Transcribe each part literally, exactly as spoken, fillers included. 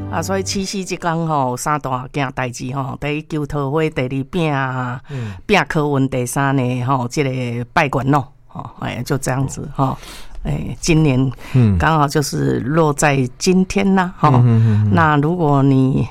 啊，所以七夕这天吼，三大件代志吼，第一求桃花，第二拼啊，拼科运，第三呢吼，这个拜官咯，吼，哎，就这样子哈。哎，今年刚好就是落在今天啦，哈、嗯。那如果你，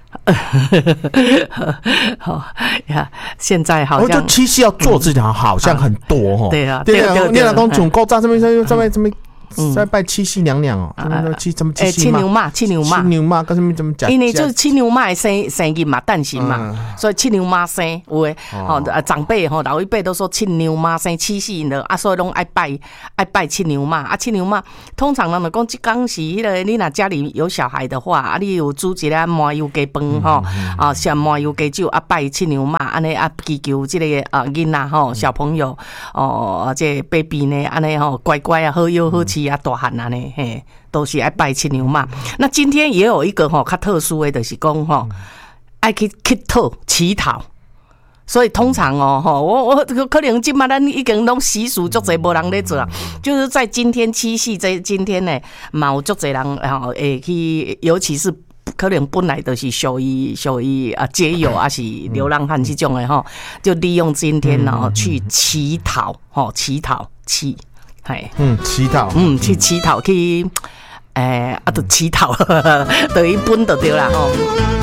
好呀，现在好像、 哦、就七夕要做之前好像很多哈、嗯， 对啊， 对啊，你老公从高炸这边这边这边。 嗯、 在拜七夕娘娘哦，七怎么七夕嘛？七牛妈，七牛妈， 七牛妈，跟什么怎么讲？ 因为就是七牛妈的生生日嘛，诞生嘛，嗯、所以七牛妈生有诶，吼、哦，长辈吼老一辈都说七牛妈生七夕的，啊，所以拢爱拜爱拜七牛妈啊，七牛妈通常人就讲，即讲是迄个你若家里有小孩的话，啊，你有煮一个麻油鸡饭吼，啊，像麻油鸡酒啊，拜七牛妈，安尼啊，祈求即个啊囡仔吼小朋友哦，这 baby 呢，安尼吼乖乖啊，好有好气。啊，大汉啊呢，嘿，都是爱拜七牛嘛。那今天也有一个吼，较特殊的，就是讲吼，爱去乞讨乞讨。所以通常哦，吼，我我可能今嘛咱已经拢习俗足侪无人咧做啊，就是在今天七夕这今天呢，嘛有足侪人吼会去，尤其是。可能本来就是属于属于啊街友啊是流浪汉这种的吼，就利用今天哦去乞讨吼乞讨乞。 嗯，乞讨， 嗯，去乞讨去，诶、欸，啊，就乞讨，等于本就对啦吼。